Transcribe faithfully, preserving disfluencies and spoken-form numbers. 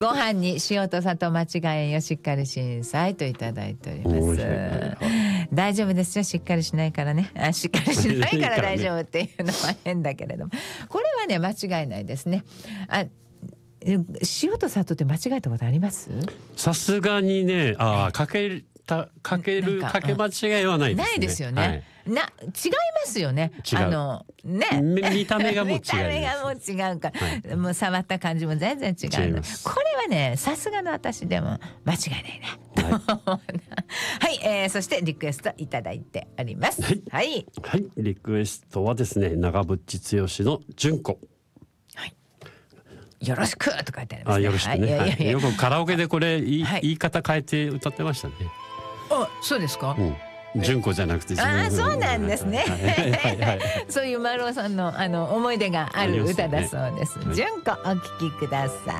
ご飯に塩と砂糖間違えんよ、しっかり審査といただいております。大丈夫ですよ、しっかりしないからね。あ、しっかりしないから大丈夫っていうのは変だけれども、これはね間違いないですね。あ、塩と砂糖って間違えたことあります？ さすがにね、ああ、かけたかけるかけ間違いはないですね。 ないですよね。はい、な違いますよね。あのね、 見た目がもう違う。見た目がもう違うから、はい、もう触った感じも全然違う。違います。これはね、さすがの私でも間違いないね。はい、はい、えー、そしてリクエストいただいております。はい、はい、 はい、リクエストはですね、長渕剛の純子。 よろしくと書いてありますね。 あ、よろしくね。はい、よくカラオケでこれ言い、はい、言い方変えて歌ってましたね。 あ、そうですか。 うん、純子じゃなくて。 あ、そうなんですね。そういう丸尾さんのあの思い出がある歌だそうです。純子、お聞きください。